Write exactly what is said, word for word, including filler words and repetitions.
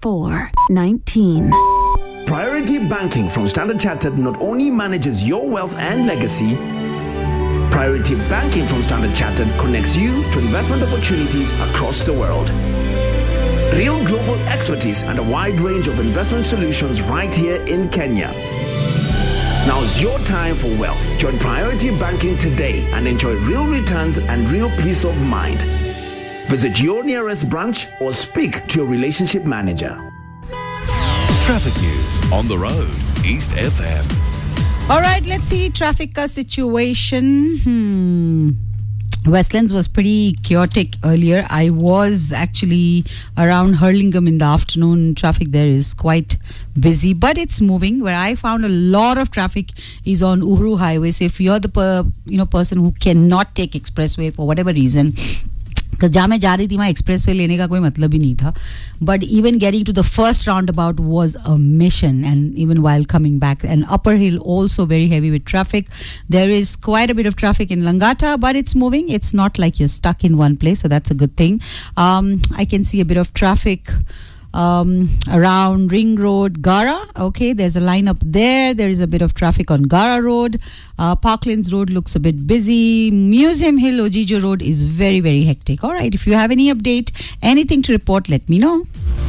four nineteen. Priority Banking from Standard Chartered not only manages your wealth and legacy, Priority Banking from Standard Chartered connects you to investment opportunities across the world. Real global expertise and a wide range of investment solutions right here in Kenya. Now's your time for wealth. Join Priority Banking today and enjoy real returns and real peace of mind. Visit your nearest branch or speak to your relationship manager. Traffic news on the road, East F M. All right, let's see traffic ka situation. Hmm. Westlands was pretty chaotic earlier. I was actually around Hurlingham in the afternoon. Traffic there is quite busy, but it's moving. Where I found a lot of traffic is on Uhuru Highway. So if you're the per, you know person who cannot take expressway for whatever reason, because जहाँ मैं जा रही थी वहाँ expressway लेने का कोई मतलब ही नहीं था. But even getting to the first roundabout was a mission, and even while coming back. And Upper Hill also very heavy with traffic. There is quite a bit of traffic in Langata, but it's moving. It's not like you're stuck in one place, so that's a good thing. Um, I can see a bit of traffic um, around Ring Road, Gara. Okay, there's a line up there. There is a bit of traffic on Gara Road. Uh, Parklands Road looks a bit busy. Museum Hill, Ojijo Road is very, very hectic. All right, if you have any update, anything to report, let me know.